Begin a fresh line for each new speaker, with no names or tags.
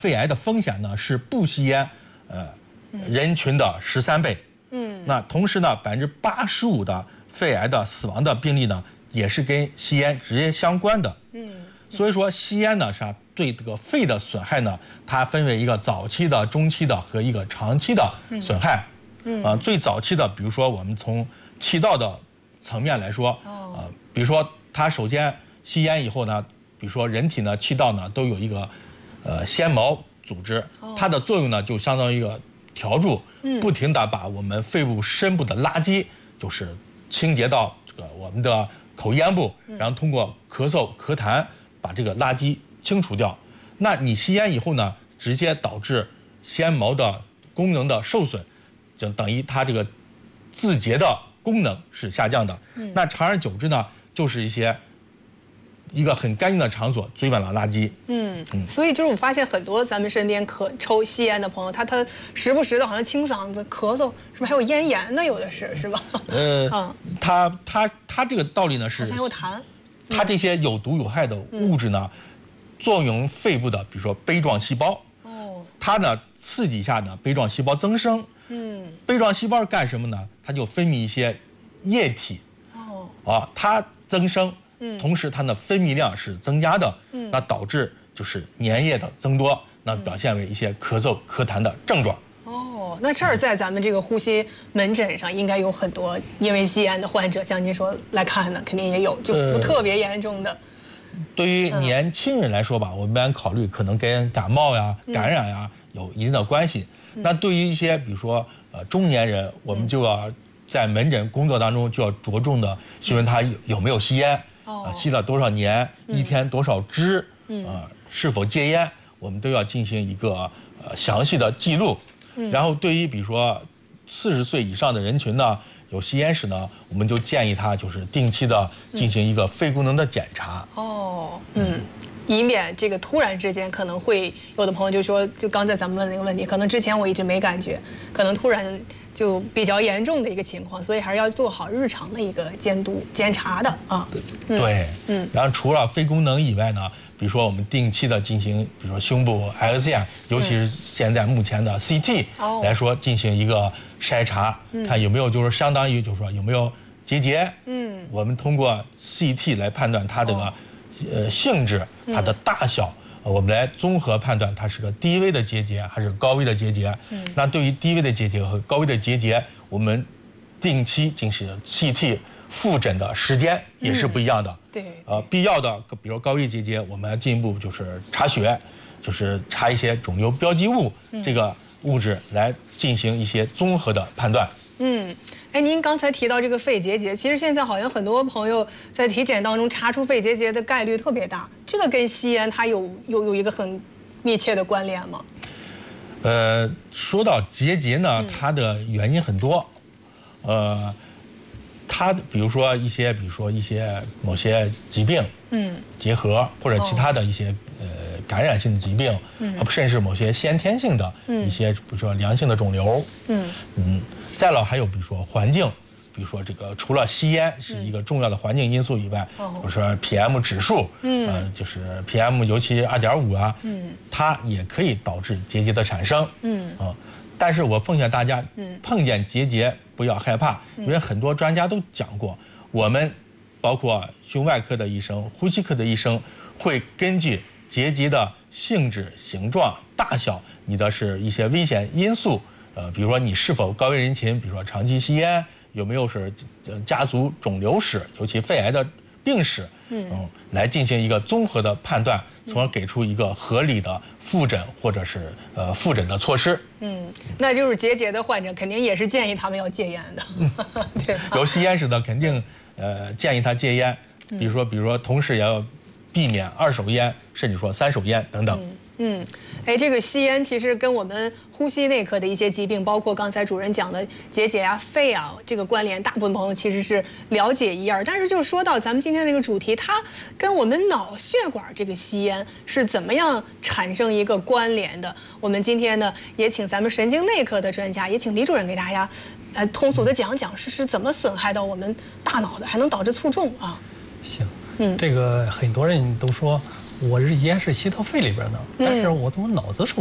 肺癌的风险呢是不吸烟人群的13倍。那同时呢，85%的肺癌的死亡的病例呢也是跟吸烟直接相关的。所以说吸烟呢是对这个肺的损害呢，它分为一个早期的、中期的和一个长期的损害。最早期的，比如说我们从气道的层面来说，比如说它首先吸烟以后呢，比如说人体呢气道呢都有一个纤毛组织，它的作用呢就相当于一个笤帚，不停地把我们肺部深部的垃圾就是清洁到这个我们的口咽部，然后通过咳嗽咳痰把这个垃圾清除掉。那你吸烟以后呢，直接导致纤毛的功能的受损，就等于它这个自洁的功能是下降的。那长而久之呢，就是一个很干净的场所堆满了垃圾。
所以就是我发现很多咱们身边吸烟的朋友，他时不时的好像清嗓子、咳嗽，是不是还有咽炎的？有的是吧？
它这个道理呢是，
好像有痰。
它这些有毒有害的物质呢，作用肺部的，比如说杯状细胞。它呢刺激一下呢，杯状细胞增生。杯状细胞干什么呢？它就分泌一些液体。它增生。同时它的分泌量是增加的，那导致就是粘液的增多，那表现为一些咳嗽、咳痰的症状。
那这儿在咱们这个呼吸门诊上，应该有很多因为吸烟的患者，像您说来看呢，肯定也有，就不特别严重的。
对于年轻人来说吧，我们一般考虑可能跟感冒呀、感染呀有一定的关系。那对于一些比如说中年人，我们就要在门诊工作当中就要着重的询问他有没有吸烟。吸了多少年，一天多少支，是否戒烟，我们都要进行一个详细的记录。然后对于比如说40岁以上的人群呢，有吸烟史呢，我们就建议他就是定期的进行一个肺功能的检查。
以免这个突然之间可能会有的朋友就说，就刚才咱们问那个问题，可能之前我一直没感觉，可能突然就比较严重的一个情况，所以还是要做好日常的一个监督检查的啊。
对，然后除了肺功能以外呢，比如说我们定期的进行，比如说胸部 X 线，尤其是现在目前的 CT 来说，进行一个筛查，看有没有就是相当于就是说有没有结节。我们通过 CT 来判断它这个性质、它的大小，我们来综合判断它是个低危的结节还是高危的结节。那对于低危的结节和高危的结节，我们定期进行 CT 复诊的时间也是不一样的。必要的，比如高危结节，我们要进一步就是查血，就是查一些肿瘤标记物这个物质来进行一些综合的判断。
您刚才提到这个肺结节，其实现在好像很多朋友在体检当中查出肺结节的概率特别大，这个跟吸烟它有一个很密切的关联吗？
说到结节呢，它的原因很多，它比如说一些某些疾病，结核或者其他的一些感染性的疾病，甚至某些先天性的一些，比如说良性的肿瘤，再了还有比如说环境，比如说这个除了吸烟是一个重要的环境因素以外，比如说 PM 指数，就是 PM 尤其2.5啊，它也可以导致结节的产生，但是我奉劝大家，碰见结节不要害怕，因为很多专家都讲过，我们包括胸外科的医生、呼吸科的医生会根据结节的性质、形状、大小，你的是一些危险因素。比如说你是否高危人群，比如说长期吸烟，有没有是家族肿瘤史，尤其肺癌的病史，来进行一个综合的判断，从而给出一个合理的复诊或者是复诊的措施。
那就是结节的患者肯定也是建议他们要戒烟的，对。
有吸烟史的肯定建议他戒烟，比如说同时也要避免2手烟，甚至说3手烟等等。
这个吸烟其实跟我们呼吸内科的一些疾病，包括刚才主任讲的结节啊、肺啊这个关联，大部分朋友其实是了解一二。但是就是说到咱们今天这个主题，它跟我们脑血管这个吸烟是怎么样产生一个关联的？我们今天呢也请咱们神经内科的专家，也请李主任给大家通俗的讲讲是怎么损害到我们大脑的，还能导致卒中啊？
行，这个很多人都说我是烟是吸到肺里边的，但是我怎么脑子受